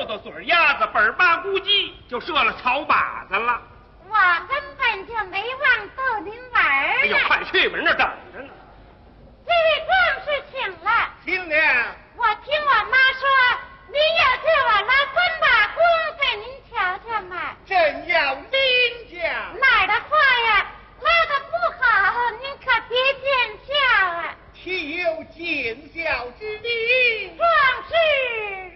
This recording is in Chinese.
哆嘴牙子，本把估计就射了草靶子了。 我根本就没往逗您玩儿。 哎呦，快去吧，人那等着呢。 这位壮士请了。 新娘。